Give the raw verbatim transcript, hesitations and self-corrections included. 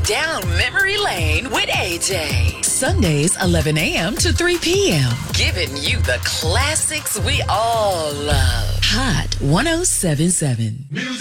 down memory lane with A J. Sundays, eleven a.m. to three p.m. Giving you the classics we all love. Hot one oh seven point seven. Music.